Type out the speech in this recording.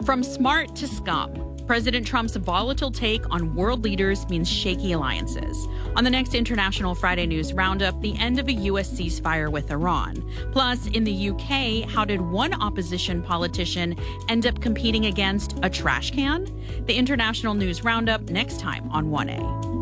From smart to scum, President Trump's volatile take on world leaders means shaky alliances. On the next International Friday News Roundup, the end of a U.S. ceasefire with Iran. Plus, in the UK, how did one opposition politician end up competing against a trash can? The International News Roundup next time on 1A.